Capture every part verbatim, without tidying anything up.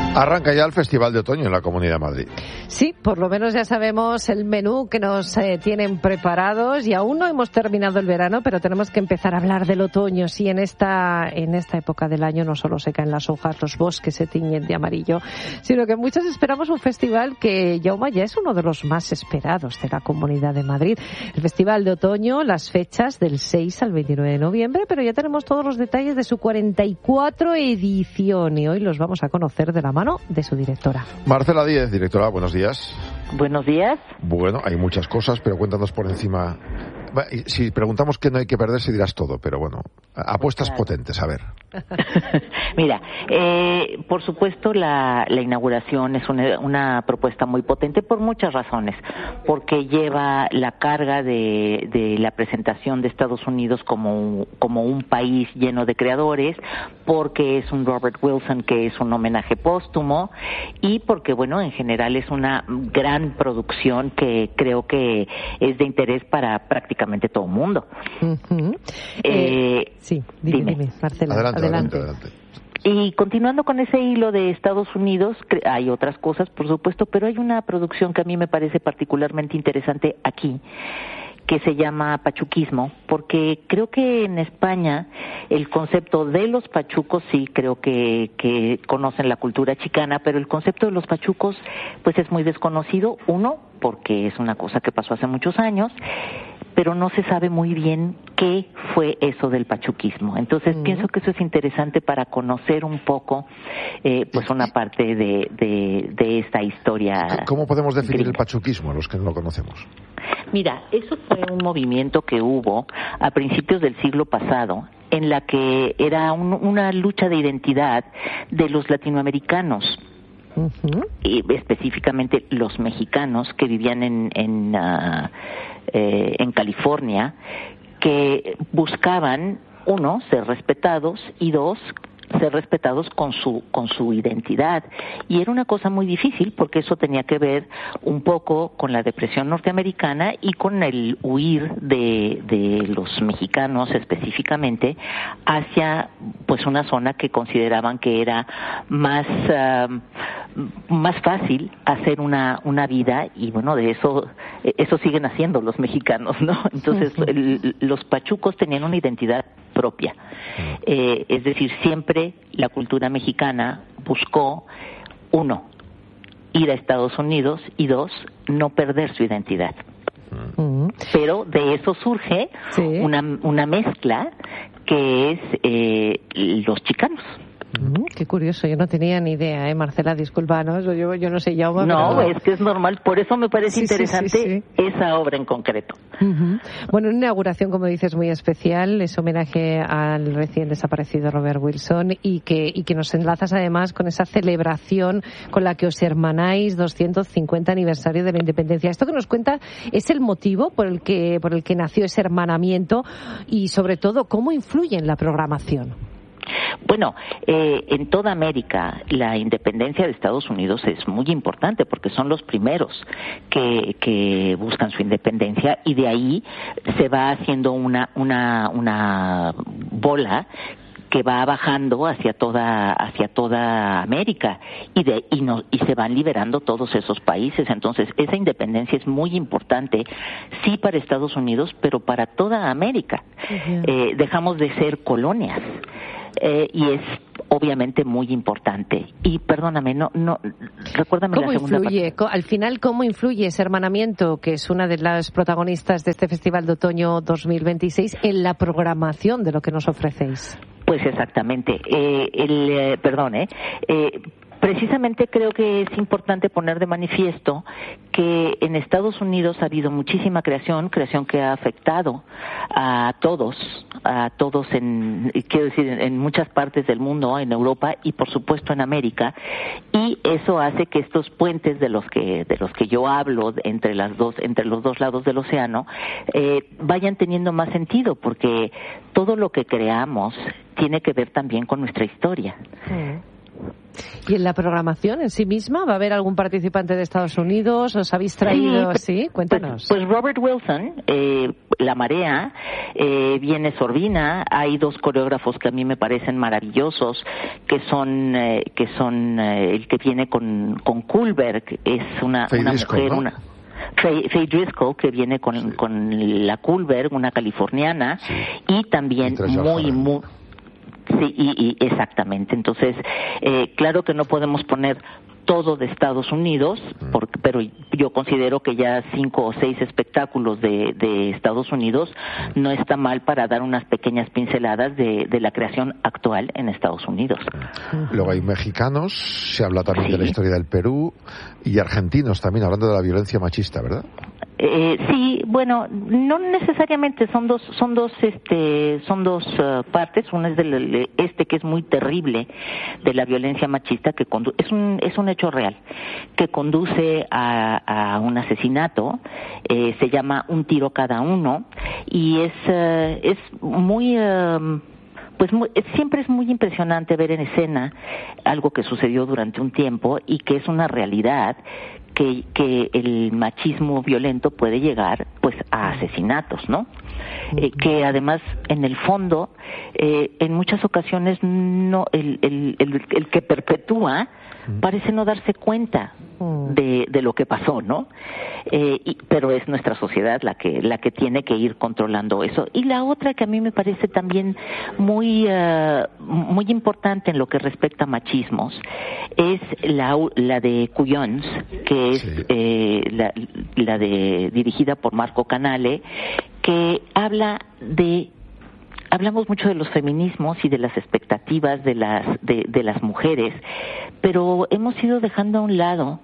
Arranca ya el Festival de Otoño en la Comunidad de Madrid. Sí, por lo menos ya sabemos el menú que nos eh, tienen preparados y aún no hemos terminado el verano, pero tenemos que empezar a hablar del otoño. Sí, en esta en esta época del año no solo se caen las hojas, los bosques se tiñen de amarillo, sino que muchos esperamos un festival que, Jaume, ya es uno de los más esperados de la Comunidad de Madrid. El Festival de Otoño, las fechas del seis al veintinueve de noviembre, pero ya tenemos todos los detalles de su cuarenta y cuatro edición y hoy los vamos a conocer de la mano de su directora. Marcela Díez, directora, buenos días. Buenos días. Bueno, hay muchas cosas, pero cuéntanos por encima. Si preguntamos qué no hay que perderse, dirás todo, pero bueno, apuestas claro. potentes, a ver. Mira, eh, por supuesto la, la inauguración es una, una propuesta muy potente por muchas razones, porque lleva la carga de, de la presentación de Estados Unidos como, como un país lleno de creadores, porque es un Robert Wilson que es un homenaje póstumo y porque, bueno, en general es una gran producción que creo que es de interés para prácticamente todo el mundo. Uh-huh. eh, eh, sí, dime, dime. dime Marcela. Adelante, adelante, adelante. Y continuando con ese hilo de Estados Unidos, hay otras cosas, por supuesto, pero hay una producción que a mí me parece particularmente interesante aquí, que se llama pachuquismo, porque creo que en España el concepto de los pachucos, sí, creo que, que conocen la cultura chicana, pero el concepto de los pachucos pues es muy desconocido, uno, porque es una cosa que pasó hace muchos años, pero no se sabe muy bien qué fue eso del pachuquismo. Entonces mm. pienso que eso es interesante para conocer un poco eh, pues una parte de, de, de esta historia. ¿Cómo podemos definir gringa. El pachuquismo a los que no lo conocemos? Mira, eso fue un movimiento que hubo a principios del siglo pasado en la que era un, una lucha de identidad de los latinoamericanos. Uh-huh. Y específicamente los mexicanos que vivían en en, uh, eh, en California, que buscaban, uno, ser respetados y dos, ser respetados con su con su identidad. Y era una cosa muy difícil porque eso tenía que ver un poco con la depresión norteamericana y con el huir de de los mexicanos específicamente hacia pues una zona que consideraban que era más uh, más fácil hacer una una vida y bueno, de eso eso siguen haciendo los mexicanos, ¿no? Entonces el, los pachucos tenían una identidad propia. Eh, es decir, siempre la cultura mexicana buscó, uno, ir a Estados Unidos y dos, no perder su identidad. Uh-huh. Pero de eso surge sí. una, una mezcla que es eh, los chicanos. Mm, qué curioso, yo no tenía ni idea, ¿eh, Marcela? Discúlpanos, yo, yo no sé, Jaume. No, pero... es que es normal, por eso me parece sí, interesante sí, sí, sí. esa obra en concreto. Uh-huh. Bueno, una inauguración, como dices, muy especial, es homenaje al recién desaparecido Robert Wilson y que, y que nos enlazas además con esa celebración con la que os hermanáis doscientos cincuenta aniversario de la independencia. Esto que nos cuenta es el motivo por el que, por el que nació ese hermanamiento y, sobre todo, cómo influye en la programación. Bueno, eh, en toda América la independencia de Estados Unidos es muy importante porque son los primeros que, que buscan su independencia y de ahí se va haciendo una, una, una bola que va bajando hacia toda hacia toda América y de y no y se van liberando todos esos países. Entonces esa independencia es muy importante, sí para Estados Unidos, pero para toda América. Uh-huh. Eh, dejamos de ser colonias. Eh, y es obviamente muy importante. Y perdóname, no, no, recuérdame la segunda influye, parte. Al final, ¿cómo influye ese hermanamiento, que es una de las protagonistas de este Festival de Otoño dos mil veintiséis, en la programación de lo que nos ofrecéis? Pues exactamente. Eh, el, eh, perdón, eh, eh Precisamente creo que es importante poner de manifiesto que en Estados Unidos ha habido muchísima creación, creación que ha afectado a todos, a todos en, quiero decir, en muchas partes del mundo, en Europa y por supuesto en América, y eso hace que estos puentes de los que de los que yo hablo entre las dos, entre los dos lados del océano, eh, vayan teniendo más sentido, porque todo lo que creamos tiene que ver también con nuestra historia. Sí. ¿Y en la programación en sí misma va a haber algún participante de Estados Unidos? ¿Os habéis traído? Sí, sí, cuéntanos. Pues, pues Robert Wilson, eh, La Marea, eh, viene Sorbina, hay dos coreógrafos que a mí me parecen maravillosos, que son eh, que son eh, el que viene con, con Kullberg, es una, una Driscoll, mujer, ¿no? una Faye, Faye Driscoll, que viene con, sí. con la Kullberg, una californiana, sí. y también y muy, muy... Sí, y, y exactamente. Entonces, eh, claro que no podemos poner todo de Estados Unidos, porque, pero yo considero que ya cinco o seis espectáculos de, de Estados Unidos no está mal para dar unas pequeñas pinceladas de, de la creación actual en Estados Unidos. Luego hay mexicanos, se habla también sí. de la historia del Perú, y argentinos también, hablando de la violencia machista, ¿verdad? Eh, sí, bueno, no necesariamente, son dos, son dos, este, son dos uh, partes. Una es del este, que es muy terrible, de la violencia machista, que condu- es un es un hecho real, que conduce a, a un asesinato. Eh, se llama Un tiro cada uno, y es uh, es muy uh, pues muy, siempre es muy impresionante ver en escena algo que sucedió durante un tiempo y que es una realidad. Que, que el machismo violento puede llegar pues a asesinatos, ¿no? Eh, que además en el fondo eh, en muchas ocasiones no el, el, el, el que perpetúa parece no darse cuenta de, de lo que pasó, ¿no? Eh, y, pero es nuestra sociedad la que la que tiene que ir controlando eso. Y la otra que a mí me parece también muy uh, muy importante en lo que respecta a machismos es la la de Cuyons, que es sí. eh, la, la de dirigida por Marco Canale, que habla de hablamos mucho de los feminismos y de las expectativas de las de, de las mujeres, pero hemos ido dejando a un lado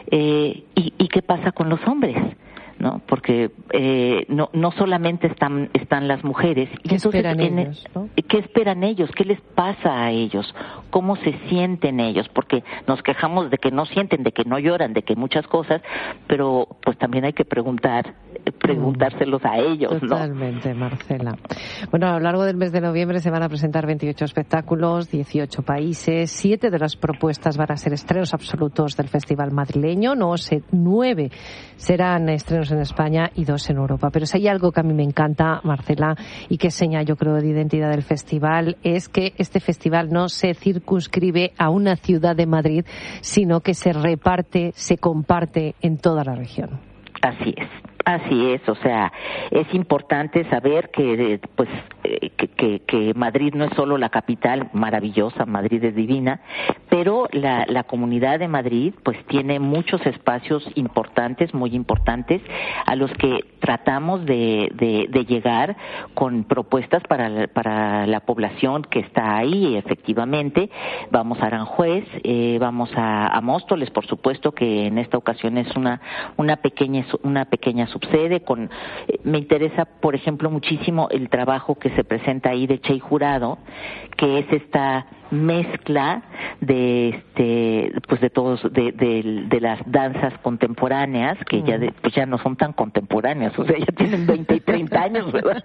eh, y, y qué pasa con los hombres, ¿no? Porque eh, no no solamente están están las mujeres. ¿Qué entonces, esperan en, ellos? ¿no? ¿Qué esperan ellos? ¿Qué les pasa a ellos? ¿Cómo se sienten ellos? Porque nos quejamos de que no sienten, de que no lloran, de que muchas cosas, pero pues también hay que preguntar, preguntárselos a ellos, ¿no? Totalmente, Marcela. Bueno, a lo largo del mes de noviembre se van a presentar veintiocho espectáculos, dieciocho países, siete de las propuestas van a ser estrenos absolutos del Festival madrileño, no sé, nueve serán estrenos en España y dos en Europa. Pero si hay algo que a mí me encanta, Marcela, y que es seña, yo creo, de identidad del festival, es que este festival no se circunscribe a una ciudad de Madrid, sino que se reparte, se comparte en toda la región. Así es. Así es, o sea, es importante saber que pues eh, que, que, que Madrid no es solo la capital maravillosa, Madrid es divina, pero la, la comunidad de Madrid pues tiene muchos espacios importantes, muy importantes, a los que tratamos de, de, de llegar con propuestas para, para la población que está ahí. Efectivamente, vamos a Aranjuez, eh, vamos a, a Móstoles, por supuesto que en esta ocasión es una una pequeña una pequeña subsede. Con me interesa, por ejemplo, muchísimo el trabajo que se presenta ahí de Chey Jurado, que es esta mezcla de este pues de todos de, de, de las danzas contemporáneas que mm. ya de, pues ya no son tan contemporáneas, o sea, ya tienen veinte y treinta años, ¿verdad?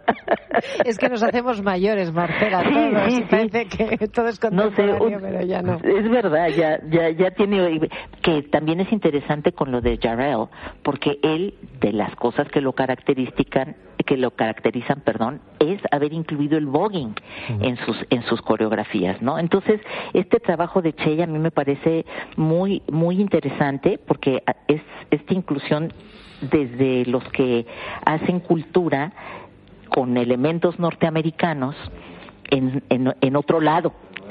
Es que nos hacemos mayores, Marcela, sí, todos, sí, parece sí. que todo es contemporáneo, no sé, un, pero ya no. Es verdad, ya ya ya tiene, que también es interesante con lo de Jarrell, porque él, de las cosas que lo caracterizan que lo caracterizan, perdón, es haber incluido el voguing uh-huh. en sus en sus coreografías, ¿no? Entonces, este trabajo de Chey a mí me parece muy muy interesante porque es esta inclusión desde los que hacen cultura con elementos norteamericanos en en, en otro lado,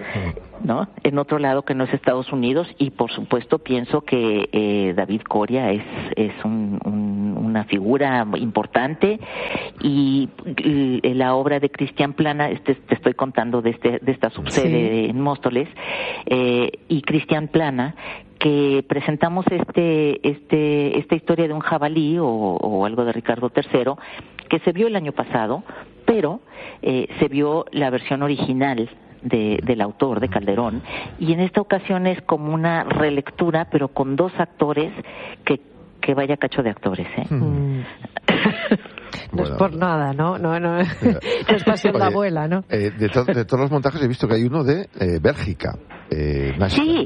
¿no? En otro lado que no es Estados Unidos. Y por supuesto pienso que eh, David Coria es es un, un, una figura importante, y, y la obra de Cristian Plana, este, te estoy contando de este de esta subsede sí. en Móstoles, eh, y Cristian Plana, que presentamos este este esta historia de un jabalí o, o algo de Ricardo tercero, que se vio el año pasado, pero eh, se vio la versión original De, del autor, de Calderón, y en esta ocasión es como una relectura, pero con dos actores que, que vaya cacho de actores, ¿eh? Mm. No es por nada, ¿no? No, no, no es pasión de abuela, ¿no? Eh, de, to- de todos los montajes he visto que hay uno de eh, Bélgica. Eh, sí,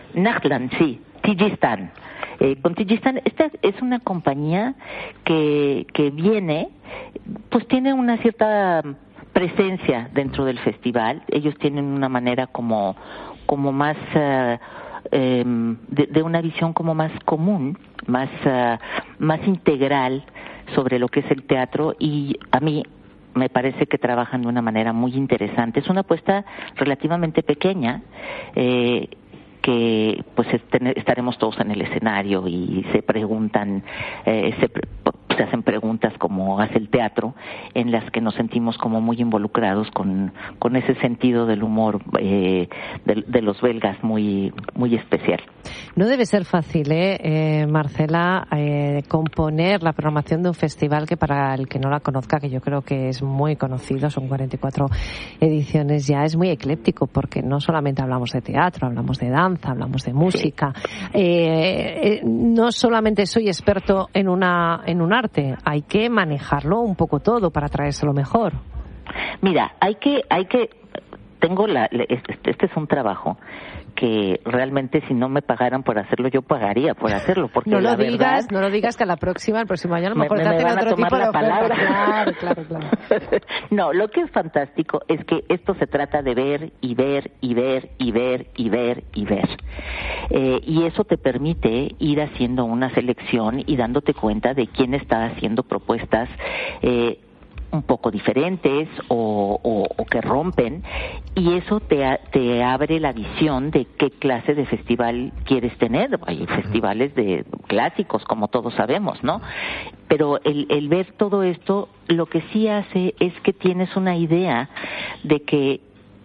Nachtland, sí, Tigistan. Eh, con Tigistan, esta es una compañía que, que viene, pues tiene una cierta presencia dentro del festival. Ellos tienen una manera como, como más, uh, eh, de, de una visión como más común, más, uh, más integral sobre lo que es el teatro, y a mí me parece que trabajan de una manera muy interesante. Es una apuesta relativamente pequeña, eh, que pues estaremos todos en el escenario y se preguntan, eh, se, se hacen preguntas como hace el teatro, en las que nos sentimos como muy involucrados con, con ese sentido del humor eh, de, de los belgas muy, muy especial. No debe ser fácil, ¿eh, eh Marcela, eh, componer la programación de un festival que, para el que no la conozca, que yo creo que es muy conocido, son cuarenta y cuatro ediciones ya, es muy ecléctico, porque no solamente hablamos de teatro, hablamos de danza, hablamos de música. Eh, eh, no solamente soy experto en una en un arte, hay que manejarlo un poco todo para traérselo mejor. Mira, hay que hay que tengo la este, este es un trabajo que realmente si no me pagaran por hacerlo, yo pagaría por hacerlo, porque no lo la digas, verdad, no lo digas, que a la próxima, el próximo año a lo mejor me, te me hacen van otro a tomar tipo de la oferta. palabra. Claro, claro, claro. No, lo que es fantástico es que esto se trata de ver y ver y ver y ver y ver y ver. Eh, y eso te permite ir haciendo una selección y dándote cuenta de quién está haciendo propuestas eh, un poco diferentes o, o, o que rompen, y eso te, te abre la visión de qué clase de festival quieres tener. Hay festivales de clásicos, como todos sabemos, ¿no? Pero el, el ver todo esto, lo que sí hace es que tienes una idea de que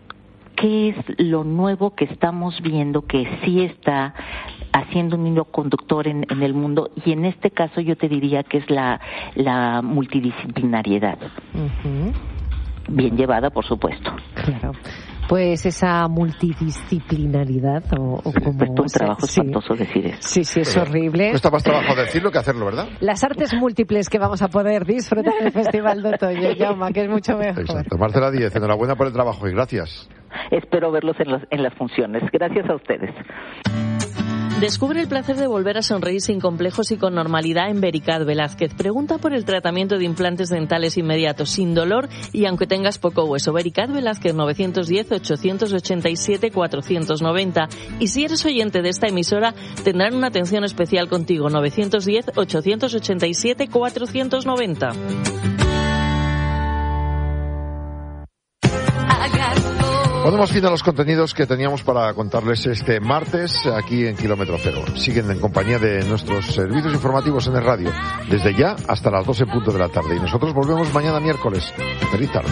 qué es lo nuevo que estamos viendo que sí está haciendo un hilo conductor en, en el mundo, y en este caso yo te diría que es la, la multidisciplinariedad. Uh-huh. Bien llevada, por supuesto. Claro. Pues esa multidisciplinaridad, o, o como... Es un trabajo sí. espantoso decir eso. Sí, sí, es horrible. Cuesta más trabajo decirlo que hacerlo, ¿verdad? Las artes múltiples que vamos a poder disfrutar del Festival de Otoño, Jaume, que es mucho mejor. Exacto. Marcela Díez, enhorabuena por el trabajo y gracias. Espero verlos en, los, en las funciones. Gracias a ustedes. Descubre el placer de volver a sonreír sin complejos y con normalidad en Vericat Velázquez. Pregunta por el tratamiento de implantes dentales inmediatos, sin dolor y aunque tengas poco hueso. Vericat Velázquez, nueve uno cero, ocho ocho siete, cuatro nueve cero. Y si eres oyente de esta emisora, tendrán una atención especial contigo. nueve uno cero, ocho ocho siete, cuatro nueve cero. Ponemos fin a los contenidos que teníamos para contarles este martes aquí en Kilómetro Cero. Siguen en compañía de nuestros servicios informativos en el radio, desde ya hasta las doce en punto de la tarde. Y nosotros volvemos mañana miércoles. Feliz tarde.